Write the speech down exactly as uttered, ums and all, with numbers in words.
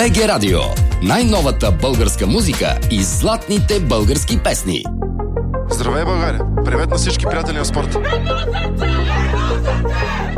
БГ Радио. Най-новата българска музика и златните български песни. Здравей, България! Привет на всички приятели на спорта!